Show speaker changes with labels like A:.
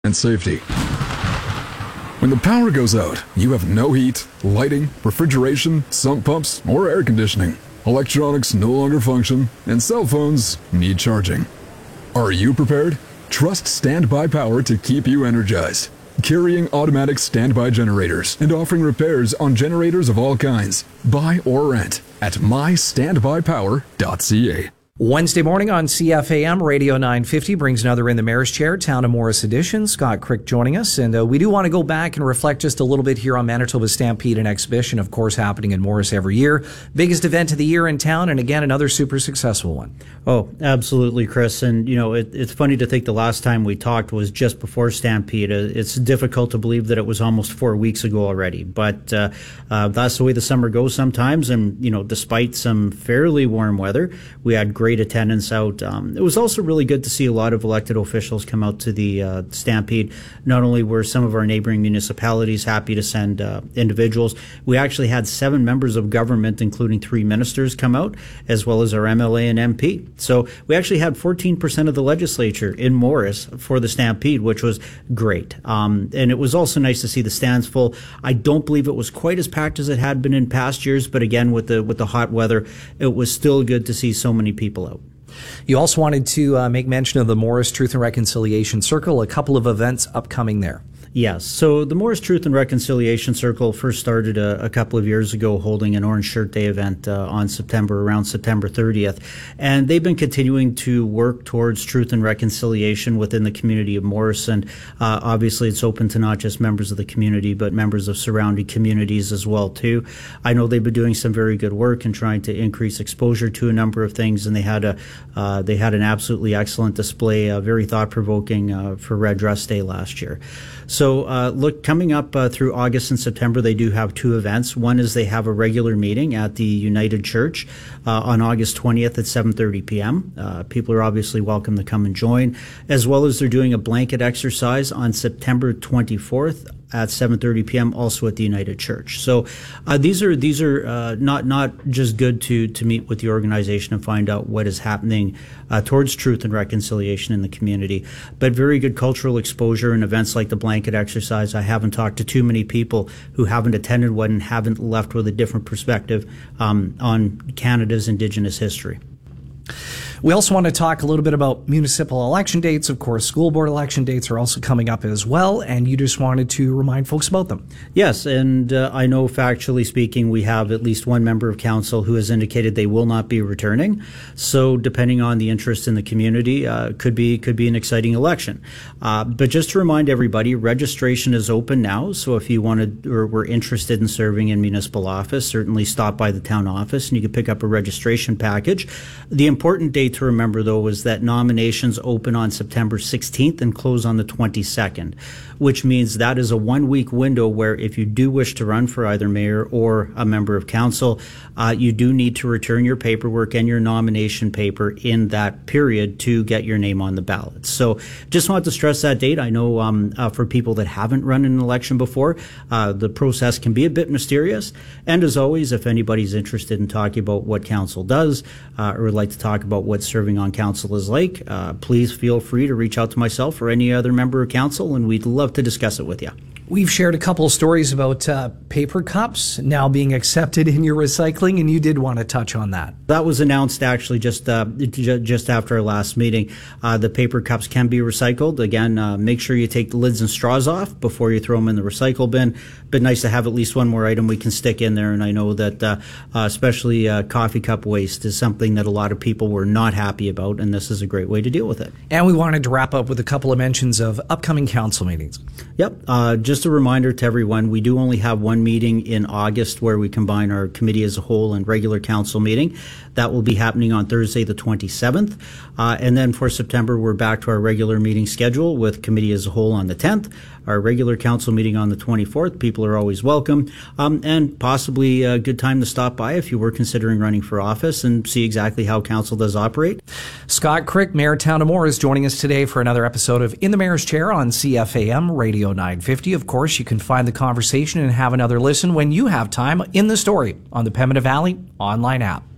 A: and safety. When the power goes out, you have no heat, lighting, refrigeration, sump pumps, or air conditioning. Electronics no longer function, and cell phones need charging. Are you prepared? Trust Standby Power to keep you energized. Carrying automatic standby generators and offering repairs on generators of all kinds. Buy or rent at mystandbypower.ca.
B: Wednesday morning on CFAM Radio 950 brings another In the Mayor's Chair, Town of Morris edition. Scott Crick joining us. And we do want to go back and reflect just a little bit here on Manitoba Stampede and Exhibition, of course, happening in Morris every year. Biggest event of the year in town, and again, another super successful one.
C: Oh, absolutely, Chris. And, you know, it's funny to think the last time we talked was just before Stampede. It's difficult to believe that it was almost 4 weeks ago already. But that's the way the summer goes sometimes. And, you know, despite some fairly warm weather, we had great attendance out. It was also really good to see a lot of elected officials come out to the Stampede. Not only were some of our neighboring municipalities happy to send individuals, we actually had 7 members of government, including 3 ministers, come out, as well as our MLA and MP. So we actually had 14% of the legislature in Morris for the Stampede, which was great. And it was also nice to see the stands full. I don't believe it was quite as packed as it had been in past years, but again, with the hot weather, it was still good to see so many people out.
B: You also wanted to make mention of the Morris Truth and Reconciliation Circle, a couple of events upcoming there.
C: Yes. So the Morris Truth and Reconciliation Circle first started a couple of years ago holding an Orange Shirt Day event around September 30th. And they've been continuing to work towards truth and reconciliation within the community of Morris. And obviously it's open to not just members of the community, but members of surrounding communities as well, too. I know they've been doing some very good work in trying to increase exposure to a number of things. And they had an absolutely excellent display, very thought-provoking for Red Dress Day last year. So, coming up through August and September, they do have 2 events. One is they have a regular meeting at the United Church on August 20th at 7:30 p.m. People are obviously welcome to come and join, as well as they're doing a blanket exercise on September 24th at 7:30 p.m. also at the United Church. So these are not just good to meet with the organization and find out what is happening towards truth and reconciliation in the community, but very good cultural exposure and events like the blanket exercise. I haven't talked to too many people who haven't attended one and haven't left with a different perspective on Canada's Indigenous history.
B: We also want to talk a little bit about municipal election dates. Of course, school board election dates are also coming up as well, and you just wanted to remind folks about them.
C: Yes, and I know factually speaking, we have at least one member of council who has indicated they will not be returning. So depending on the interest in the community, could be an exciting election. But just to remind everybody, registration is open now. So if you wanted or were interested in serving in municipal office, certainly stop by the town office and you can pick up a registration package. The important date to remember, though, is that nominations open on September 16th and close on the 22nd, which means that is a 1-week window where if you do wish to run for either mayor or a member of council, you do need to return your paperwork and your nomination paper in that period to get your name on the ballot. So just want to stress that date. I know for people that haven't run an election before, the process can be a bit mysterious. And as always, if anybody's interested in talking about what council does or would like to talk about what serving on council is like, please feel free to reach out to myself or any other member of council, and we'd love to discuss it with you.
B: We've shared a couple of stories about paper cups now being accepted in your recycling, and you did want to touch on that.
C: That was announced actually just after our last meeting. The paper cups can be recycled. Again, make sure you take the lids and straws off before you throw them in the recycle bin. But nice to have at least one more item we can stick in there. And I know that especially coffee cup waste is something that a lot of people were not happy about, and this is a great way to deal with it.
B: And we wanted to wrap up with a couple of mentions of upcoming council meetings.
C: Yep. Just a reminder to everyone, we do only have one meeting in August where we combine our committee as a whole and regular council meeting. That will be happening on Thursday the 27th. And then for September, we're back to our regular meeting schedule with committee as a whole on the 10th, our regular council meeting on the 24th. People are always welcome, and possibly a good time to stop by if you were considering running for office and see exactly how council does operate.
B: Scott Crick, Mayor Town of Morris, is joining us today for another episode of In the Mayor's Chair on CFAM Radio 950. Of course, you can find the conversation and have another listen when you have time in the story on the Pembina Valley online app.